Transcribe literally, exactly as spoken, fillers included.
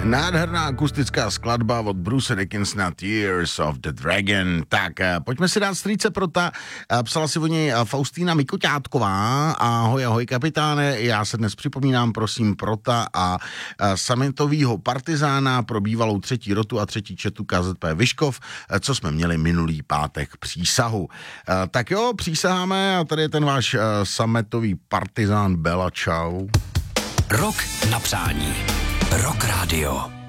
Nádherná akustická skladba od Bruce Dickinsona Tears of the Dragon. Tak, pojďme si dát strýce Prota. Psala si o něj Faustína Mikoťátková. Ahoj, ahoj kapitáne. Já se dnes připomínám, prosím, Prota a sametovýho partizána pro bývalou třetí rotu a třetí četu K Z P Vyškov, co jsme měli minulý pátek přísahu. Tak jo, přísaháme a tady je ten váš sametový partizán Bela. Čau. Rok na přání. Rock Radio.